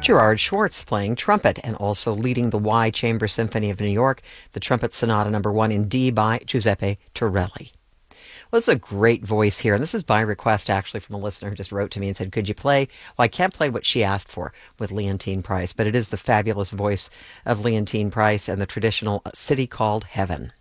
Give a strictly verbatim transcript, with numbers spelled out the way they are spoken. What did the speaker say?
Gerard Schwartz playing trumpet and also leading the Y Chamber Symphony of New York, the Trumpet Sonata Number One in D by Giuseppe Torelli. Well, this is a great voice here, and this is by request actually from a listener who just wrote to me and said, could you play? Well, I can't play what she asked for with Leontyne Price, but it is the fabulous voice of Leontyne Price and the traditional City Called Heaven.